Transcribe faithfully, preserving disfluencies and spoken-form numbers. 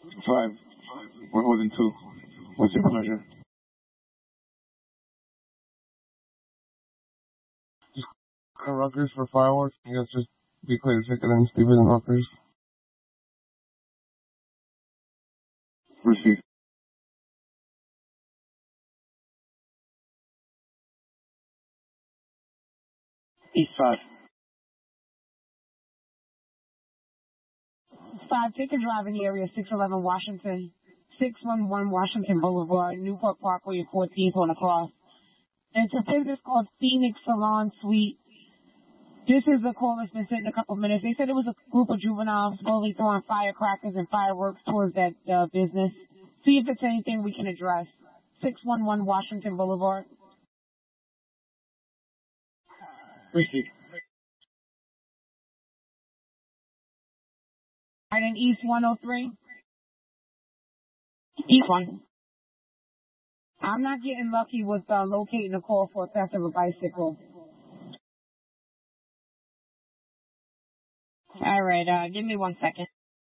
Five. We're holding two. What's your pleasure? Just Rutgers for fireworks. You guys just be clear to ticket in Stephen and Rutgers. Receive. East five. Five, take a drive in the area, six eleven Washington, six one one Washington Boulevard, Newport Parkway, and fourteenth on the cross. It's a business called Phoenix Salon Suite. This is a call that's been sent in a couple of minutes. They said it was a group of juveniles slowly throwing firecrackers and fireworks towards that uh, business. See if it's anything we can address. six one one Washington Boulevard. Receive. Right in East one oh three? East one. I'm not getting lucky with uh, locating a call for a theft of a bicycle. All right, uh, give me one second.